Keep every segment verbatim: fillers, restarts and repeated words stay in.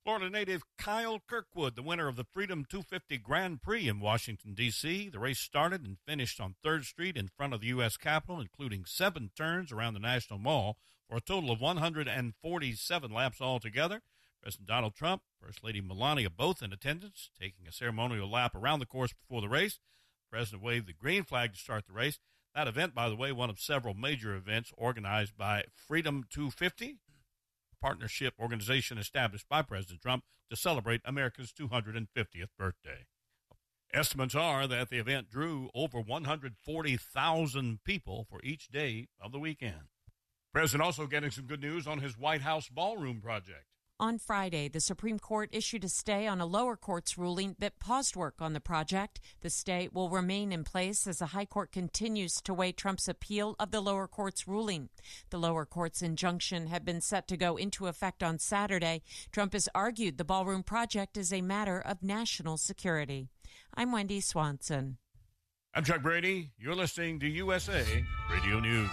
Florida native Kyle Kirkwood, the winner of the Freedom two fifty Grand Prix in Washington, D C The race started and finished on third Street in front of the U S Capitol, including seven turns around the National Mall for a total of one hundred forty-seven laps altogether. President Donald Trump, First Lady Melania, both in attendance, taking a ceremonial lap around the course before the race. The president waved the green flag to start the race. That event, by the way, one of several major events organized by Freedom two fifty, a partnership organization established by President Trump to celebrate America's two hundred fiftieth birthday. Estimates are that the event drew over one hundred forty thousand people for each day of the weekend. President also getting some good news on his White House ballroom project. On Friday, the Supreme Court issued a stay on a lower court's ruling that paused work on the project. The stay will remain in place as the High Court continues to weigh Trump's appeal of the lower court's ruling. The lower court's injunction had been set to go into effect on Saturday. Trump has argued the ballroom project is a matter of national security. I'm Wendy Swanson. I'm Chuck Brady. You're listening to U S A Radio News.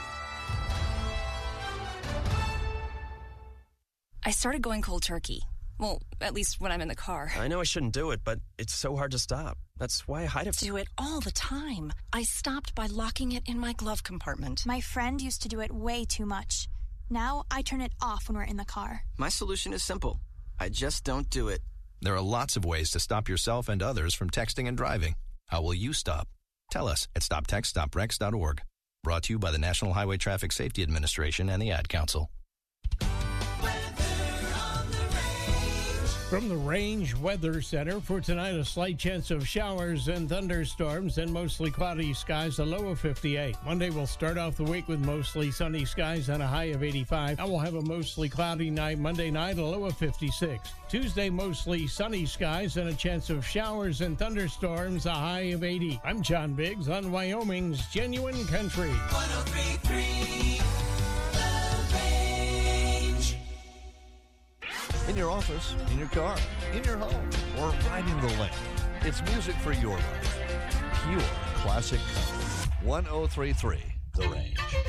I started going cold turkey. Well, at least when I'm in the car. I know I shouldn't do it, but it's so hard to stop. That's why I hide it. Do it all the time. I stopped by locking it in my glove compartment. My friend used to do it way too much. Now I turn it off when we're in the car. My solution is simple. I just don't do it. There are lots of ways to stop yourself and others from texting and driving. How will you stop? Tell us at stop text stop rex dot org. Brought to you by the National Highway Traffic Safety Administration and the Ad Council. From the Range Weather Center for tonight, a slight chance of showers and thunderstorms and mostly cloudy skies, a low of fifty-eight. Monday will start off the week with mostly sunny skies and a high of eighty-five. I will have a mostly cloudy night Monday night, a low of fifty-six. Tuesday, mostly sunny skies and a chance of showers and thunderstorms, a high of eighty. I'm John Biggs on Wyoming's Genuine Country. one oh three point three In your office, in your car, in your home, or riding the lane. It's music for your life. Pure classic country. one oh three point three The Range.